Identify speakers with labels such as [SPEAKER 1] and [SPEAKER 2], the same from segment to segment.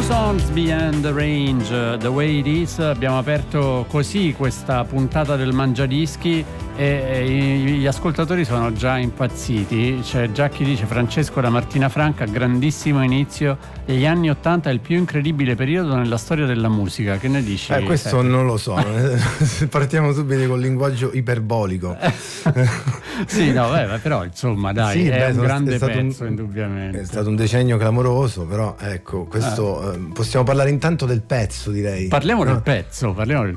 [SPEAKER 1] Songs Beyond the Range, The Way It Is. Abbiamo aperto così questa puntata del Mangiadischi e gli ascoltatori sono già impazziti. C'è già chi dice: Francesco da Martina Franca, grandissimo inizio, e gli anni '80 è il più incredibile periodo nella storia della musica. Che ne dici?
[SPEAKER 2] Questo non lo so. Partiamo subito col linguaggio iperbolico.
[SPEAKER 1] Sì, no, però insomma dai, sì, è un grande pezzo, indubbiamente.
[SPEAKER 2] È stato un decennio clamoroso, però ecco, questo possiamo parlare intanto del pezzo, direi.
[SPEAKER 1] Parliamo del pezzo.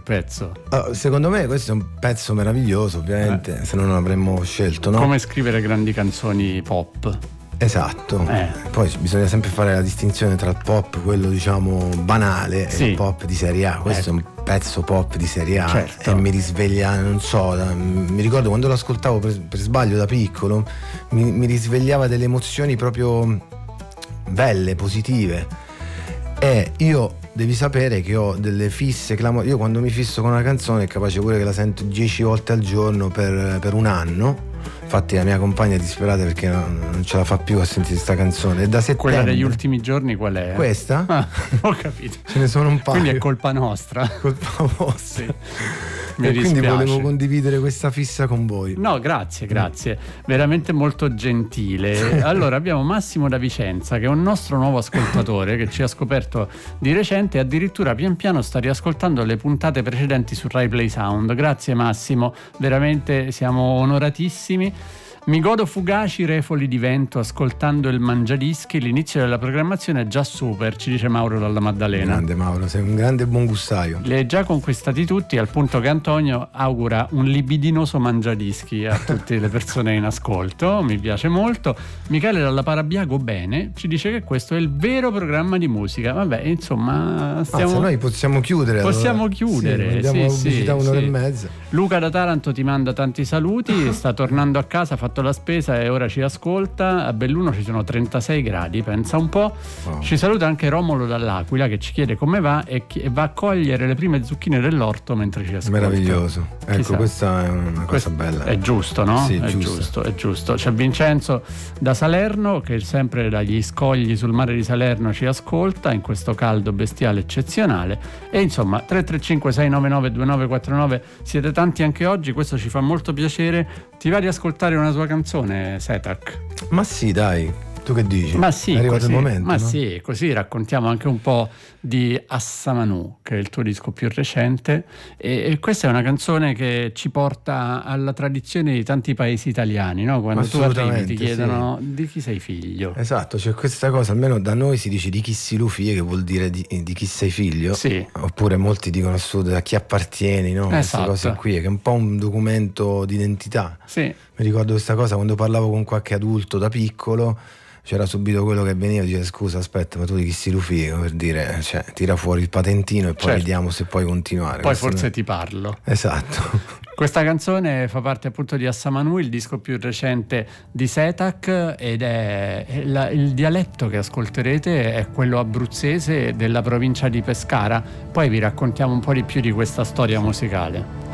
[SPEAKER 2] Secondo me questo è un pezzo meraviglioso, ovviamente, se no non avremmo scelto, no?
[SPEAKER 1] Come scrivere grandi canzoni pop.
[SPEAKER 2] Esatto. Poi bisogna sempre fare la distinzione tra il pop, quello diciamo banale, e il pop di serie A. Questo è un pezzo pop di serie A, certo. E mi risveglia, non so, mi ricordo quando lo ascoltavo per sbaglio da piccolo, mi risvegliava delle emozioni proprio belle, positive. E io devi sapere che ho delle fisse io quando mi fisso con una canzone è capace pure che la sento 10 volte al giorno per un anno. Infatti la mia compagna è disperata perché non ce la fa più a sentire questa canzone. E da settembre.
[SPEAKER 1] Quella degli ultimi giorni qual è?
[SPEAKER 2] Questa?
[SPEAKER 1] Ho capito.
[SPEAKER 2] Ce ne sono un paio.
[SPEAKER 1] Quindi è colpa nostra.
[SPEAKER 2] Colpa vostra.
[SPEAKER 1] Sì.
[SPEAKER 2] E quindi volevo condividere questa fissa con voi.
[SPEAKER 1] No, grazie, veramente molto gentile. Allora abbiamo Massimo da Vicenza, che è un nostro nuovo ascoltatore che ci ha scoperto di recente e addirittura pian piano sta riascoltando le puntate precedenti su Rai Play Sound. Grazie Massimo, veramente siamo onoratissimi. Mi godo fugaci refoli di vento ascoltando il Mangiadischi, l'inizio della programmazione è già super, ci dice Mauro dalla Maddalena.
[SPEAKER 2] Grande Mauro, sei un grande buon gustaio.
[SPEAKER 1] Li hai già conquistati tutti, al punto che Antonio augura un libidinoso Mangiadischi a tutte le persone in ascolto, mi piace molto. Michele dalla Parabiago bene, ci dice che questo è il vero programma di musica. Vabbè, insomma,
[SPEAKER 2] noi possiamo chiudere.
[SPEAKER 1] Possiamo chiudere.
[SPEAKER 2] Andiamo a pubblicità un'ora e mezza.
[SPEAKER 1] Luca da Taranto ti manda tanti saluti, sta tornando a casa, ha fatto la spesa e ora ci ascolta. A Belluno ci sono 36 gradi, pensa un po'. Wow. Ci saluta anche Romolo dall'Aquila che ci chiede come va e va a cogliere le prime zucchine dell'orto mentre ci ascolta.
[SPEAKER 2] Meraviglioso. Ecco, questa è una cosa bella.
[SPEAKER 1] È giusto, no?
[SPEAKER 2] Sì,
[SPEAKER 1] è giusto. C'è Vincenzo da Salerno che sempre dagli scogli sul mare di Salerno ci ascolta in questo caldo bestiale eccezionale. E insomma 335 699 2949, siete tanti anche oggi, questo ci fa molto piacere. Ti va di ascoltare una tua canzone, Setak?
[SPEAKER 2] Ma sì, dai, tu che dici?
[SPEAKER 1] Ma sì,
[SPEAKER 2] è arrivato
[SPEAKER 1] così,
[SPEAKER 2] il momento,
[SPEAKER 1] ma
[SPEAKER 2] no?
[SPEAKER 1] sì, così raccontiamo anche un po' di Assamanu, che è il tuo disco più recente, e questa è una canzone che ci porta alla tradizione di tanti paesi itani, no? Quando tu arrivi ti chiedono di chi sei figlio.
[SPEAKER 2] Esatto, c'è questa cosa, almeno da noi si dice di chi si lufie, che vuol dire di chi sei figlio.
[SPEAKER 1] Sì.
[SPEAKER 2] Oppure molti dicono al sud a chi appartieni, no? Queste cose qui, che è un po' un documento di identità.
[SPEAKER 1] Sì.
[SPEAKER 2] Mi ricordo questa cosa quando parlavo con qualche adulto da piccolo, c'era subito quello che veniva e diceva: scusa, aspetta, ma tu di chi si rufie? Per dire, cioè, tira fuori il patentino e poi vediamo se puoi continuare.
[SPEAKER 1] Poi forse ti parlo.
[SPEAKER 2] Esatto.
[SPEAKER 1] Questa canzone fa parte appunto di Assamanu, il disco più recente di Setak, ed è il dialetto che ascolterete è quello abruzzese della provincia di Pescara. Poi vi raccontiamo un po' di più di questa storia musicale.